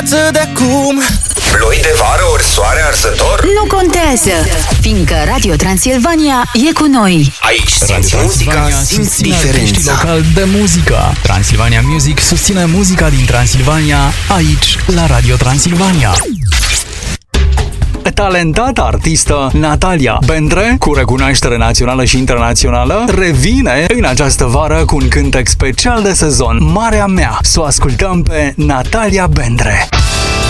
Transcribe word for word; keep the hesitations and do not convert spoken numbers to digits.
de acum. Ploi de vară ori soare arsător? Nu contează, fiindcă Radio Transilvania e cu noi. Aici simți muzica, simți diferența. Local de muzică. Transilvania Music susține muzica din Transilvania aici la Radio Transilvania. Talentata artistă Natalia Bendre, cu recunoaștere națională și internațională, revine în această vară cu un cântec special de sezon, Marea Mea. Să o ascultăm pe Natalia Bendre.